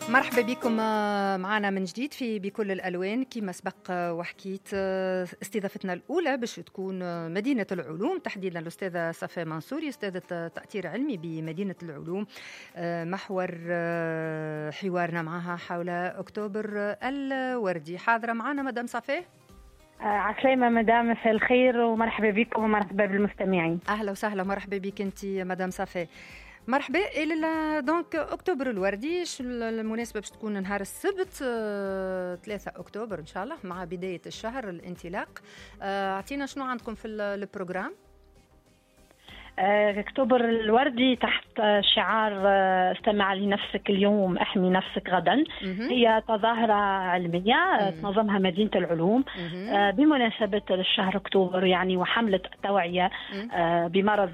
مرحبا بكم معنا من جديد في بكل الألوان. كما سبق وحكيت استضافتنا الأولى باش تكون مدينة العلوم، تحديدا الأستاذة صفاء منصوري، أستاذة تأثير علمي بمدينة العلوم. محور حوارنا معها حول أكتوبر الوردي. حاضرة معنا مدام صفاء؟ عسلامة مدام، مساء الخير ومرحبا بكم ومرحبا بالمستمعين. أهلا وسهلا، مرحبا بك أنت مدام صفاء. مرحبا. دونك أكتوبر الوردي، شو المناسبة باش تكون نهار السبت 3 أكتوبر إن شاء الله مع بداية الشهر الانطلاق. أعطينا شنو عندكم في البروجرام؟ أكتوبر الوردي تحت شعار استمع لنفسك اليوم احمي نفسك غدا. هي تظاهرة علمية تنظمها مدينة العلوم بمناسبة الشهر أكتوبر يعني، وحملة التوعية بمرض